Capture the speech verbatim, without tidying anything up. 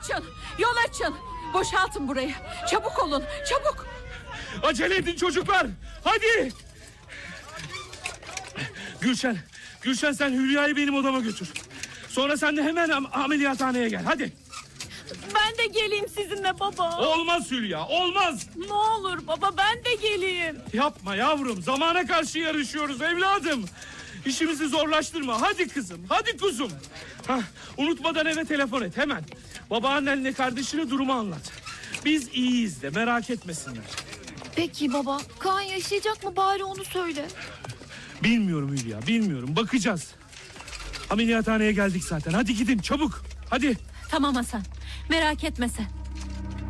açın. Yol açın. Boşaltın burayı. Çabuk olun. Çabuk. Acele edin çocuklar. Hadi. Gülşen. Gülşen sen Hülya'yı benim odama götür. Sonra sen de hemen am ameliyathaneye gel. Hadi. Ben de geleyim sizinle baba. Olmaz Hülya. Olmaz. Ne olur baba, ben de geleyim. Yapma yavrum. Zamana karşı yarışıyoruz evladım. İşimizi zorlaştırma. Hadi kızım. Hadi kuzum. Hah, unutmadan eve telefon et hemen. Babaannenle kardeşine durumu anlat. Biz iyiyiz de merak etmesinler. Peki baba, Kaan yaşayacak mı, bari onu söyle. Bilmiyorum Hülya, bilmiyorum. Bakacağız. Ameliyathaneye geldik zaten. Hadi gidin çabuk. Hadi. Tamam Hasan. Merak etme sen.